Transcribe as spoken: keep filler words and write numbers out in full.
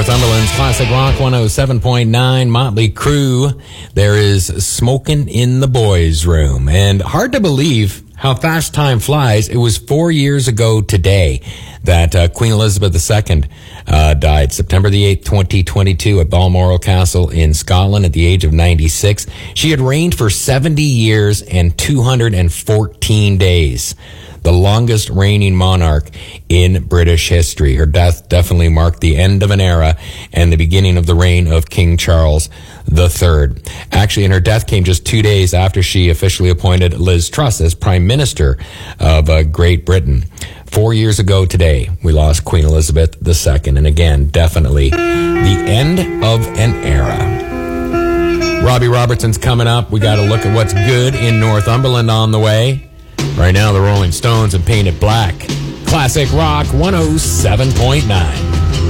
Northumberland's Classic Rock one oh seven point nine, Motley Crue. There is Smokin' in the Boys' Room. And hard to believe how fast time flies. It was four years ago today that uh, Queen Elizabeth the Second uh, died, September the eighth, twenty twenty-two, at Balmoral Castle in Scotland at the age of ninety-six. She had reigned for seventy years and two hundred fourteen days. The longest reigning monarch in British history. Her death definitely marked the end of an era and the beginning of the reign of King Charles the Third. Actually, and her death came just two days after she officially appointed Liz Truss as Prime Minister of uh, Great Britain. Four years ago today, we lost Queen Elizabeth the Second, and again, definitely the end of an era. Robbie Robertson's coming up. We got to look at what's good in Northumberland on the way. Right now, the Rolling Stones and Paint It Black. Classic Rock one oh seven point nine.